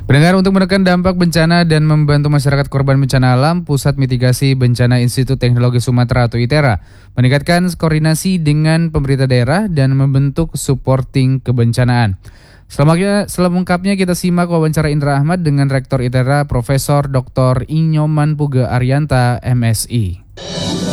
Pendengar, untuk menekan dampak bencana dan membantu masyarakat korban bencana alam, Pusat Mitigasi Bencana Institut Teknologi Sumatera atau ITERA meningkatkan koordinasi dengan pemerintah daerah dan membentuk supporting kebencanaan. Selengkapnya kita simak wawancara Indra Ahmad dengan Rektor ITERA Profesor Dr. Inyoman Puge Arianta, MSI.